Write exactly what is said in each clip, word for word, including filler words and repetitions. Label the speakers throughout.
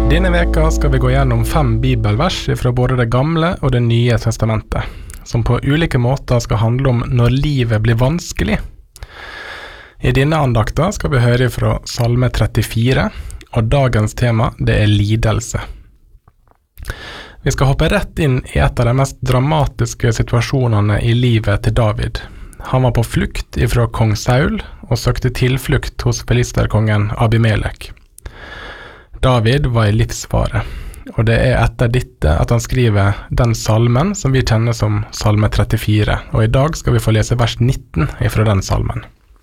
Speaker 1: Denne veka skal vi gå gjennom fem bibelvers fra både det gamle og det nye testamentet, som på ulike måter skal handle om når livet blir vanskelig. I denne andakta skal vi høre fra Salme trettifire, og dagens tema det er lidelse. Vi skal hoppe rett inn i et av de mest dramatiske situasjonene i livet til David. Han var på flukt ifra kong Saul og søkte tilflukt hos filisterkongen Abimelek. David var i livsfare, og det er etter dette at han skriver den salmen som vi kjenner som Salme trettifire, og i dag skal vi få lese vers nitten ifra den salmen.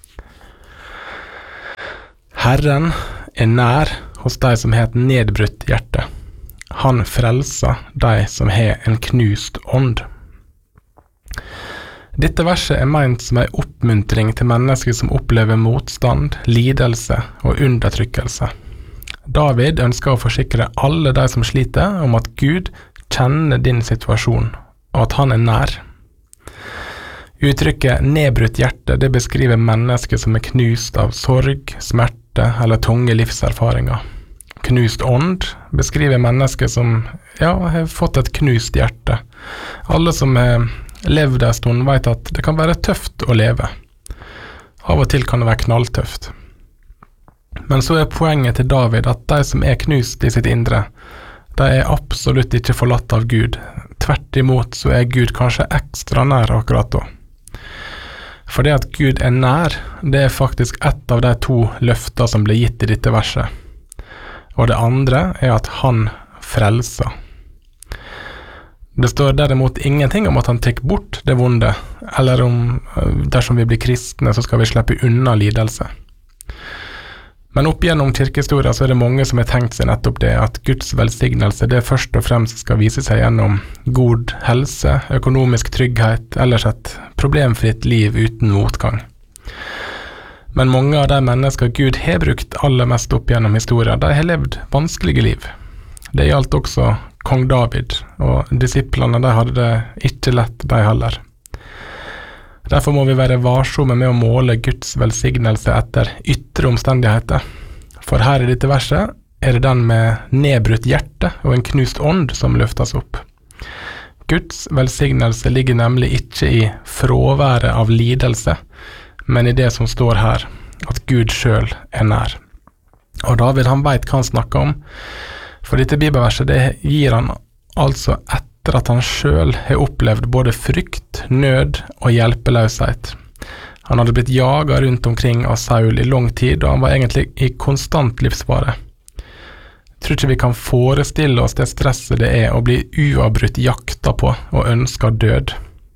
Speaker 1: Herren er nær hos de som har et nedbrutt hjerte. Han frelser de som har en knust ånd. Dette verset er ment som en oppmuntring til mennesker som opplever motstand, lidelse og undertrykkelse. David ønsker å forsikre alle de som sliter om at Gud kjenner din situasjon, og at han er nær. Uttrykket nedbrutt hjerte det beskriver mennesker som er knust av sorg, smerte eller tunge livserfaringer. Knust ånd beskriver mennesker som ja, har fått et knust hjerte. Alle som har levd en stund vet at det kan være tøft å leve. Av og til kan det være knalltøft. Men så er poenget til David at de som er knust i sitt indre, de er absolutt ikke forlatt av Gud. Tvert imot så er Gud kanskje ekstra nær akkurat da. For det at Gud er nær, det er faktisk ett av de to løfter som ble gitt i dette verset. Og det andre er at han frelser. Det står derimot ingenting om at han tek bort det vonde, eller om dersom vi blir kristne så skal vi slippe unna lidelse. Men opp gjennom kirkehistorien så er det mange som har tenkt seg nettopp det, at Guds velsignelse det først og fremst skal vise seg gjennom god helse, økonomisk trygghet, ellers et problemfritt liv uten motgang. Men mange av de mennesker Gud har brukt aller mest opp gjennom historien, de har levd vanskelige liv. Det gjaldt også kong David, og disiplene de hadde det ikke lett de heller. Derfor må vi være varsomme med å måle Guds velsignelse etter ytre omstendigheter. For her i dette verset er det den med nedbrutt hjerte og en knust ånd som løftes opp. Guds velsignelse ligger nemlig ikke i fraværet av lidelse, men i det som står her, at Gud selv er nær. Og David han vet hva han snakker om, for dette bibelverset det gir han altså etter etter at han selv har opplevd både frykt, nød og hjelpeløshet. Han hadde blitt jaget rundt omkring av Saul i lang tid, og han var egentlig i konstant livsfare. Jeg tror ikke vi kan forestille oss det stresset det er å bli uavbrutt jakta på og ønsket død.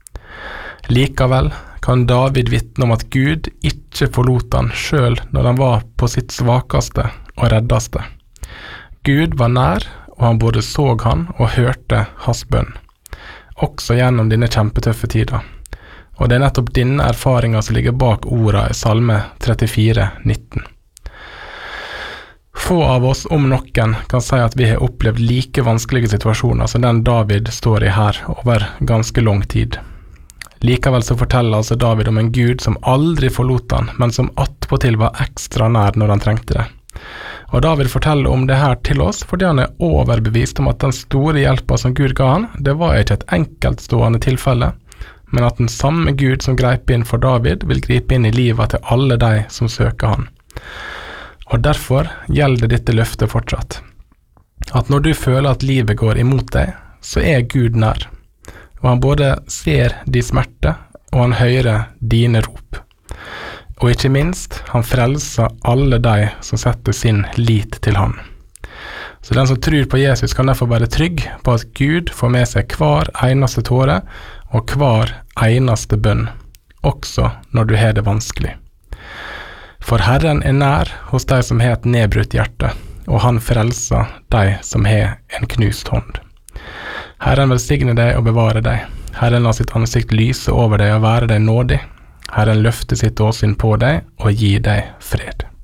Speaker 1: Likevel kan David vitne om at Gud ikke forlot han selv når han var på sitt svakeste og reddeste. Gud var nær, og han både så han og hørte hans bønn, også gjennom denne kjempetøffe tida. Og det er nettopp denne erfaringen som ligger bak orda i Salme trettifire nitten. Få av oss om noen kan si at vi har opplevd like vanskelige situasjoner som den David står i her over ganske lang tid. Likevel så forteller altså David om en Gud som aldri forlot han, men som attpåtil var ekstra nær når han trengte det. Og David forteller om det her til oss fordi han er overbevist om at den store hjelpa som Gud ga han, det var ikke et enkeltstående tilfelle, men at den samme Gud som greip inn for David vil gripe inn i livet til alle de som søker han. Og derfor gjelder dette løftet fortsatt. At når du føler at livet går imot deg, så er Gud nær. Og han både ser de smerte, og han hører dine rop. Og ikke minst, han frelser alle de som setter sin lit til han. Så den som tror på Jesus kan derfor være trygg på at Gud får med seg hver eneste tåre og hver eneste bønn, også når du har det vanskelig. For Herren er nær hos de som har et nedbrutt hjerte, og han frelser de som har en knust hånd. Herren velsigne deg og bevare deg. Herren lar sitt ansikt lyse over deg og være deg nådig. Herren løfter sitt åsyn på deg og gir deg fred.